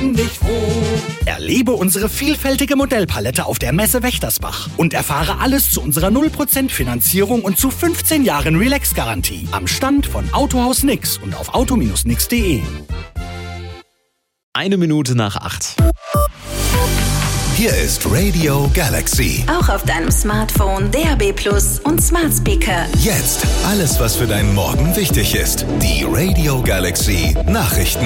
ständig froh. Erlebe unsere vielfältige Modellpalette auf der Messe Wächtersbach und erfahre alles zu unserer 0% Finanzierung und zu 15 Jahren Relax-Garantie am Stand von Autohaus Nix und auf auto-nix.de. 7:01. Hier ist Radio Galaxy. Auch auf deinem Smartphone, DAB+ und Smart Speaker. Jetzt alles, was für deinen Morgen wichtig ist. Die Radio Galaxy Nachrichten.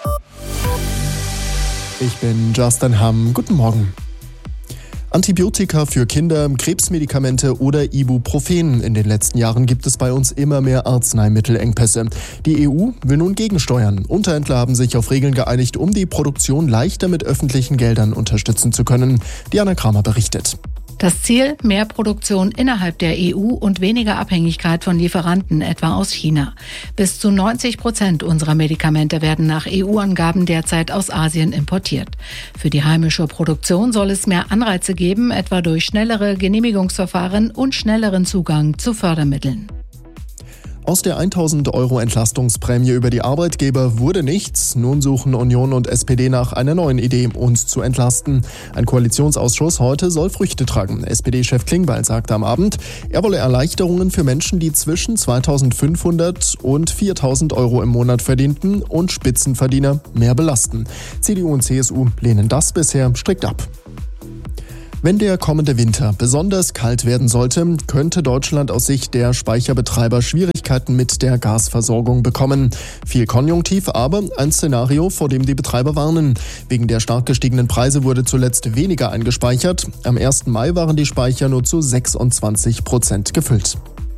Ich bin Justin Hamm. Guten Morgen. Antibiotika für Kinder, Krebsmedikamente oder Ibuprofen. In den letzten Jahren gibt es bei uns immer mehr Arzneimittelengpässe. Die EU will nun gegensteuern. Unterhändler haben sich auf Regeln geeinigt, um die Produktion leichter mit öffentlichen Geldern unterstützen zu können. Diana Kramer berichtet. Das Ziel: mehr Produktion innerhalb der EU und weniger Abhängigkeit von Lieferanten, etwa aus China. Bis zu 90% unserer Medikamente werden nach EU-Angaben derzeit aus Asien importiert. Für die heimische Produktion soll es mehr Anreize geben, etwa durch schnellere Genehmigungsverfahren und schnelleren Zugang zu Fördermitteln. Aus der 1.000 € Entlastungsprämie über die Arbeitgeber wurde nichts. Nun suchen Union und SPD nach einer neuen Idee, uns zu entlasten. Ein Koalitionsausschuss heute soll Früchte tragen. SPD-Chef Klingbeil sagte am Abend, er wolle Erleichterungen für Menschen, die zwischen 2.500 und 4.000 € im Monat verdienten und Spitzenverdiener mehr belasten. CDU und CSU lehnen das bisher strikt ab. Wenn der kommende Winter besonders kalt werden sollte, könnte Deutschland aus Sicht der Speicherbetreiber Schwierigkeiten mit der Gasversorgung bekommen. Viel Konjunktiv, aber ein Szenario, vor dem die Betreiber warnen. Wegen der stark gestiegenen Preise wurde zuletzt weniger eingespeichert. Am 1. Mai waren die Speicher nur zu 26% gefüllt.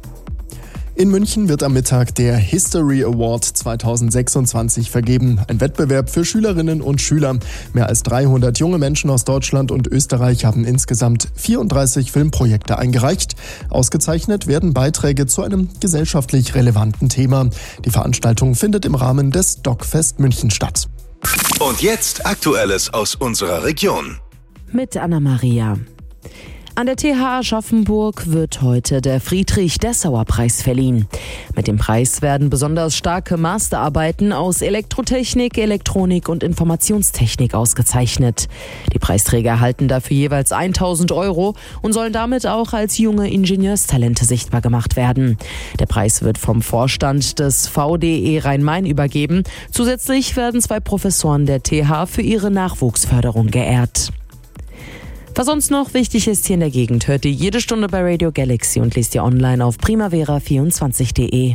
In München wird am Mittag der History Award 2026 vergeben. Ein Wettbewerb für Schülerinnen und Schüler. Mehr als 300 junge Menschen aus Deutschland und Österreich haben insgesamt 34 Filmprojekte eingereicht. Ausgezeichnet werden Beiträge zu einem gesellschaftlich relevanten Thema. Die Veranstaltung findet im Rahmen des DocFest München statt. Und jetzt Aktuelles aus unserer Region. Mit Anna-Maria. An der TH Aschaffenburg wird heute der Friedrich-Dessauer-Preis verliehen. Mit dem Preis werden besonders starke Masterarbeiten aus Elektrotechnik, Elektronik und Informationstechnik ausgezeichnet. Die Preisträger erhalten dafür jeweils 1.000 € und sollen damit auch als junge Ingenieurstalente sichtbar gemacht werden. Der Preis wird vom Vorstand des VDE Rhein-Main übergeben. Zusätzlich werden 2 Professoren der TH für ihre Nachwuchsförderung geehrt. Was sonst noch wichtig ist hier in der Gegend, hört ihr jede Stunde bei Radio Galaxy und lest ihr online auf primavera24.de.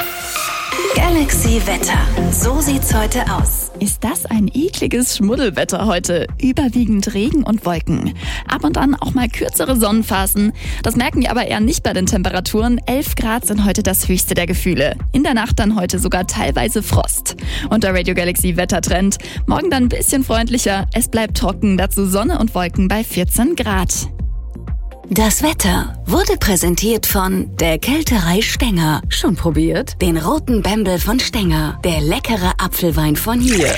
Galaxy Wetter. So sieht's heute aus. Ist das ein ekliges Schmuddelwetter heute? Überwiegend Regen und Wolken. Ab und an auch mal kürzere Sonnenphasen. Das merken wir aber eher nicht bei den Temperaturen. 11 Grad sind heute das höchste der Gefühle. In der Nacht dann heute sogar teilweise Frost. Und der Radio Galaxy Wettertrend. Morgen dann ein bisschen freundlicher. Es bleibt trocken, dazu Sonne und Wolken bei 14 Grad. Das Wetter wurde präsentiert von der Kälterei Stenger. Schon probiert? Den roten Bembel von Stenger. Der leckere Apfelwein von hier.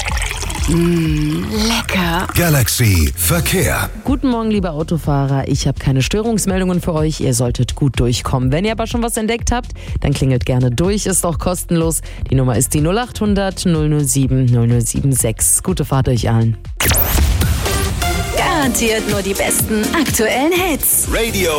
Lecker. Galaxy Verkehr. Guten Morgen, liebe Autofahrer. Ich habe keine Störungsmeldungen für euch. Ihr solltet gut durchkommen. Wenn ihr aber schon was entdeckt habt, dann klingelt gerne durch. Ist auch kostenlos. Die Nummer ist die 0800 007 0076. Gute Fahrt euch allen. Garantiert nur die besten aktuellen Hits. Radio